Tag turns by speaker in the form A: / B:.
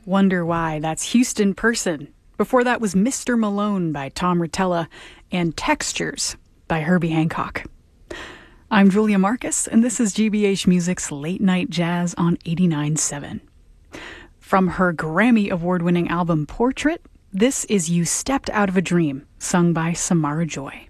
A: Wonder Why. That's Houston Person. Before that was Mr. Malone by Tom Rotella and Textures by Herbie Hancock. I'm Julia Marcus, and this is GBH Music's Late Night Jazz on 89.7. From her Grammy Award-winning album Portrait, this is You Stepped Out of a Dream, sung by Samara Joy.